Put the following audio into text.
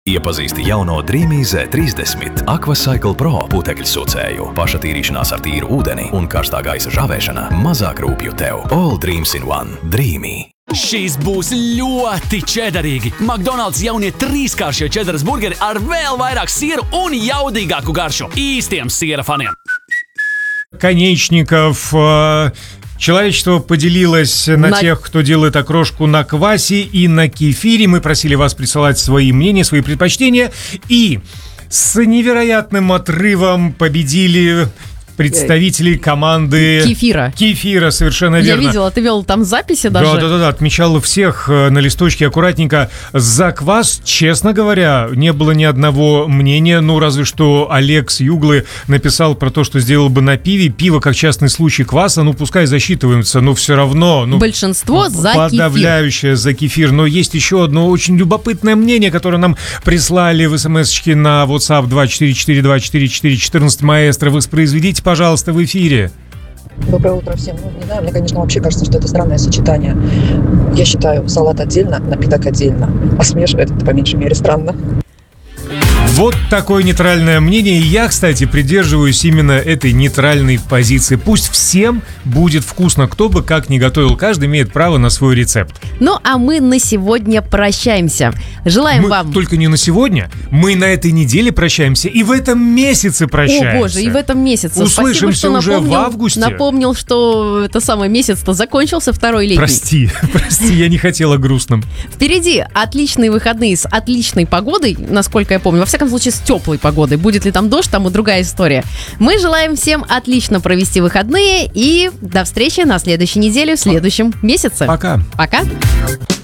Iepazīsti jauno Dreamy Z30 Aquacycle Pro putekļu sūcēju, pašatīrīšanās ar tīru ūdeni un karstā gaisa žāvēšana mazāk rūpju tev. All dreams in one. Dreamy. Šis būs ļoti čederīgi. McDonald's jaunie 3-kāršie čederas burgeri ar vēl vairāk sieru un jaudīgāku garšu. Īstiem siera faniem. Конечников. Человечество поделилось на тех, кто делает окрошку на квасе и на кефире. Мы просили вас присылать свои мнения, свои предпочтения. И с невероятным отрывом победили представители команды Кефира, совершенно верно. Я видела, ты вел там записи даже. Да, отмечал всех на листочке аккуратненько. За квас, честно говоря, не было ни одного мнения. Ну, разве что Олег с Юглы написал про то, что сделал бы на пиве. Пиво, как частный случай кваса, ну, пускай засчитываются, но все равно... Большинство за кефир. Подавляющее за кефир. Но есть еще одно очень любопытное мнение, которое нам прислали в смс-очке на WhatsApp 244244414. Маэстро, воспроизведите, пожалуйста, в эфире. Доброе утро всем. Не знаю, мне, конечно, вообще кажется, что это странное сочетание. Я считаю, салат отдельно, напиток отдельно. А смешивать это по меньшей мере странно. Вот такое нейтральное мнение. И я, кстати, придерживаюсь именно этой нейтральной позиции. Пусть всем будет вкусно. Кто бы как ни готовил, каждый имеет право на свой рецепт. Ну, а мы на сегодня прощаемся. Желаем вам... Только не на сегодня. Мы на этой неделе прощаемся. И в этом месяце прощаемся. О, боже, и в этом месяце. Услышимся. Спасибо, что уже в августе. Напомнил, что это самый месяц-то закончился, второй летний. Прости, я не хотела грустным. Впереди отличные выходные с отличной погодой, насколько я помню. Во всяком случае, с теплой погодой. Будет ли там дождь, там и другая история. Мы желаем всем отлично провести выходные и до встречи на следующей неделе, в следующем месяце. Пока. Пока.